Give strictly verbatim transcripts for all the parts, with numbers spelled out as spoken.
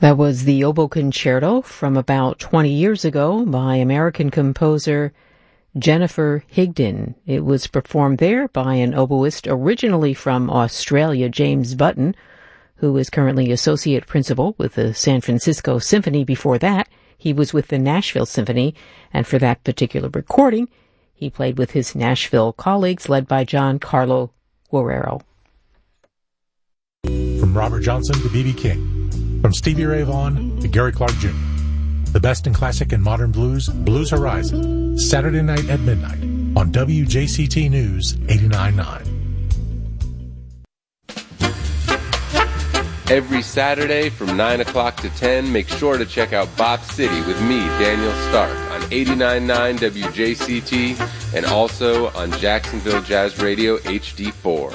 That was the Oboe Concerto from about twenty years ago by American composer Jennifer Higdon. It was performed there by an oboist originally from Australia, James Button, who is currently associate principal with the San Francisco Symphony. Before that, he was with the Nashville Symphony, and for that particular recording, he played with his Nashville colleagues led by John Carlo Guerrero. From Robert Johnson to B B King. From Stevie Ray Vaughan to Gary Clark Junior The best in classic and modern blues, Blues Horizon, Saturday night at midnight on W J C T News eighty-nine point nine. Every Saturday from nine o'clock to ten, make sure to check out Bop City with me, Daniel Stark, on eighty-nine point nine W J C T and also on Jacksonville Jazz Radio H D four.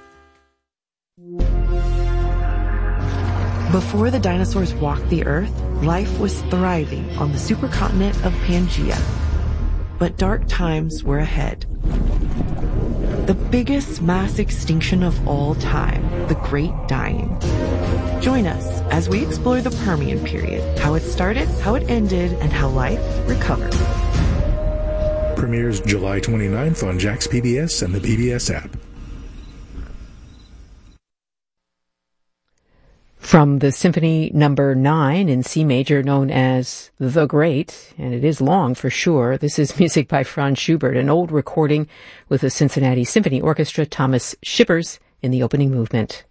Before the dinosaurs walked the earth, life was thriving on the supercontinent of Pangaea. But dark times were ahead. The biggest mass extinction of all time, the Great Dying. Join us as we explore the Permian period, how it started, how it ended, and how life recovered. Premieres July twenty-ninth on Jax P B S and the P B S app. From the Symphony Number nine in C major, known as The Great, and it is long for sure, this is music by Franz Schubert, an old recording with the Cincinnati Symphony Orchestra, Thomas Shippers in the opening movement.